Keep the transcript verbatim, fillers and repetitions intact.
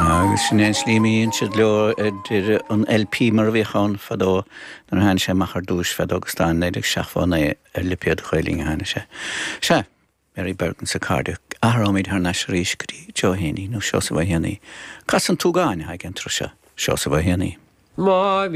agus sin éon slíomíonn siad leo idir an L P mar bhíchán fadó nar hain sé machar dúis fad agus tá néidir seachfána ar lipiad chuiling haine sé. Se, Mary Bergen sa Cardiff, ahrámid th neis ríis gotí Joe Haney nó seo sa bhaid héanaí. Cas an túgáin haig an trúise seo sa bhaid héanaí. Má